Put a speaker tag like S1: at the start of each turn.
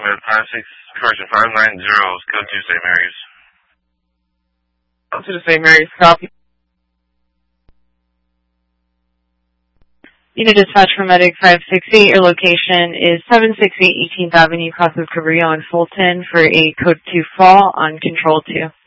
S1: Med 590, code 2 St. Mary's.
S2: To the St. Mary's, copy.
S3: Unit dispatch for Medic 568. Your location is 768 18th Avenue, Casa Cabrillo in Fulton for a code 2 fall on control 2.